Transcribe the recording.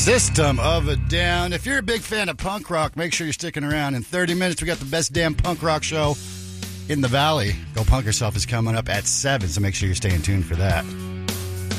System of a Down. If you're a big fan of punk rock, make sure you're sticking around. In 30 minutes, we got the best damn punk rock show in the Valley. Go Punk Yourself is coming up at 7, so make sure you're staying tuned for that.